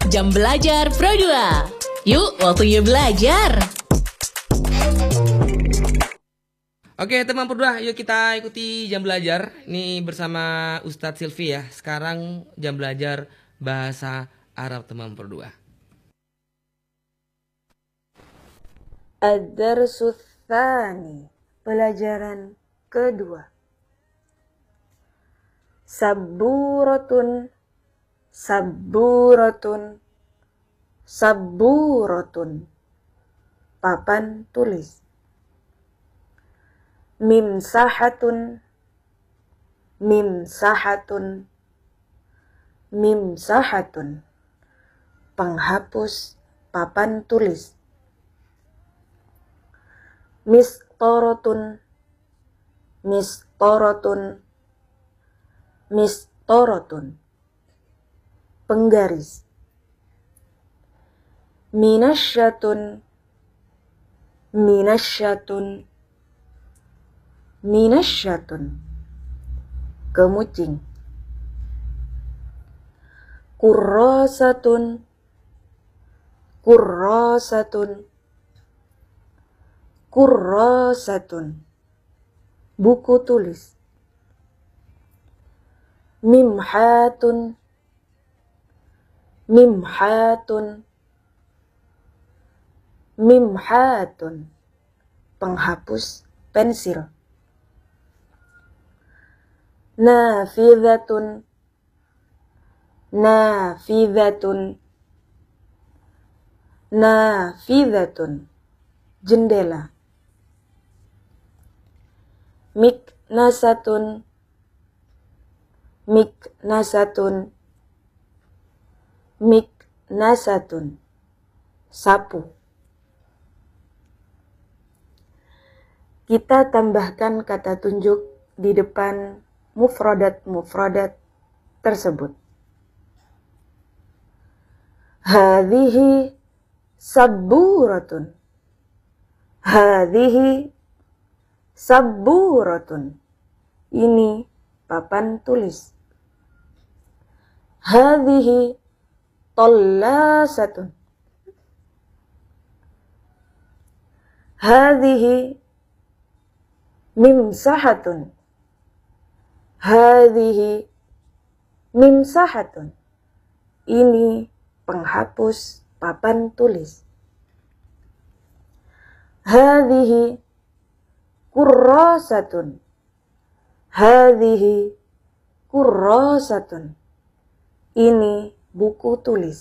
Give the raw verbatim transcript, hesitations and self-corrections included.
Jam Belajar Pro dua. Yuk, waktunya belajar. Oke teman Pro dua, yuk kita ikuti jam belajar. Ini bersama Ustadz Silvi ya. Sekarang jam belajar bahasa Arab teman Pro dua. Ad-darsu tsani, pelajaran kedua. Sabburatun, sabburatun, sabburatun, papan tulis. Mimsahatun, mimsahatun, mimsahatun, penghapus papan tulis. Mistorotun, mistorotun, mistorotun, penggaris. Minasyatun, minasyatun, minasyatun, kemucing. Kurrasatun, kurrasatun, kurrasatun, buku tulis. Mimhatun, mimhatun, mimhatun, penghapus pensil. Nafidatun, nafidatun, nafidatun, jendela. Miknasatun, miknasatun, miknasatun, sapu. Kita tambahkan kata tunjuk di depan mufradat-mufradat tersebut. Hadhihi sabburatun, hadhihi sabburatun, ini papan tulis. Hadhihi tallasatun, hadhihi mimsahatun, hadhihi mimsahatun, ini penghapus papan tulis. Hadhihi kurrasatun, hadhihi kurrasatun, ini buku tulis.